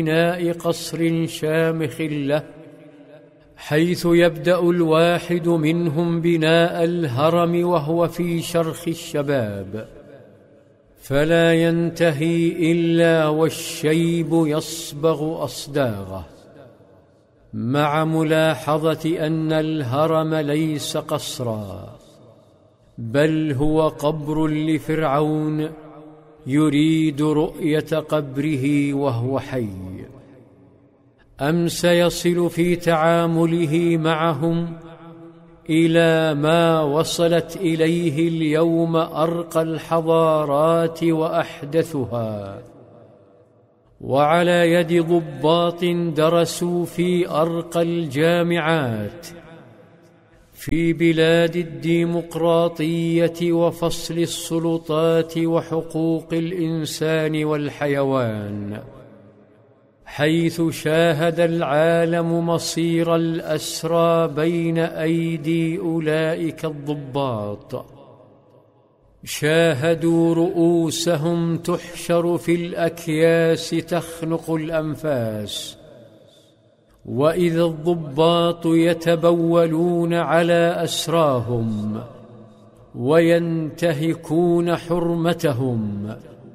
بناء قصر شامخ له، حيث يبدأ الواحد منهم بناء الهرم وهو في شرخ الشباب، فلا ينتهي إلا والشيب يصبغ أصداغه، مع ملاحظة أن الهرم ليس قصرا، بل هو قبر لفرعون يريد رؤية قبره وهو حي. أم سيصل في تعامله معهم إلى ما وصلت إليه اليوم أرقى الحضارات وأحدثها، وعلى يد ضباط درسوا في أرقى الجامعات في بلاد الديمقراطية وفصل السلطات وحقوق الإنسان والحيوان، حيث شاهد العالم مصير الأسرى بين أيدي أولئك الضباط، شاهدوا رؤوسهم تحشر في الأكياس تخنق الأنفاس، وإذا الضباط يتبولون على أسراهم وينتهكون حرمتهم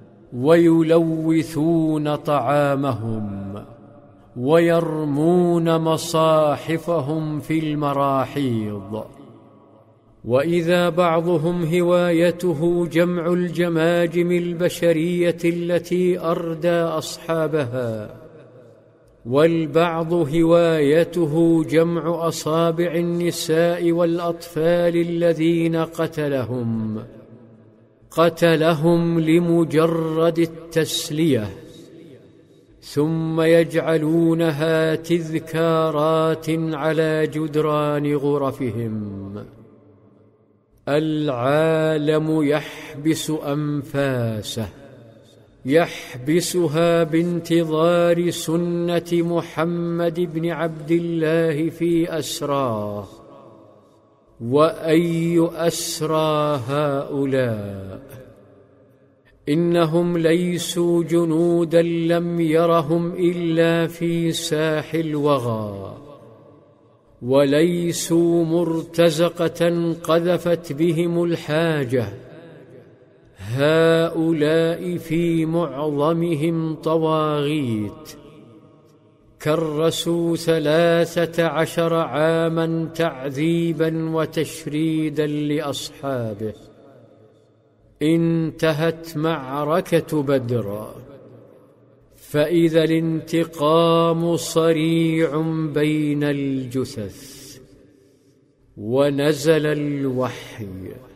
ويلوثون طعامهم ويرمون مصاحفهم في المراحيض، وإذا بعضهم هوايته جمع الجماجم البشرية التي أردى أصحابها، والبعض هوايته جمع أصابع النساء والأطفال الذين قتلهم لمجرد التسلية، ثم يجعلونها تذكارات على جدران غرفهم. العالم يحبس أنفاسه، يحبسها بانتظار سنة محمد بن عبد الله في أسراه. وأي أسرى هؤلاء؟ إنهم ليسوا جنودا لم يرهم إلا في ساح الوغى، وليسوا مرتزقة قذفت بهم الحاجة، هؤلاء في معظمهم طواغيت، كرسوا 13 عاما تعذيبا وتشريدا لأصحابه. انتهت معركة بدر، فإذا الانتقام صريع بين الجثث، ونزل الوحي،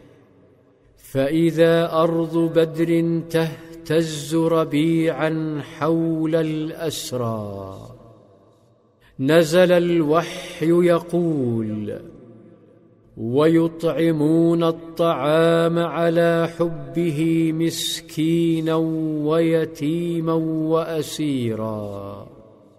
فإذا أرض بدر تهتز ربيعا حول الأسرى. نزل الوحي يقول: ويطعمون الطعام على حبه مسكينا ويتيما وأسيرا.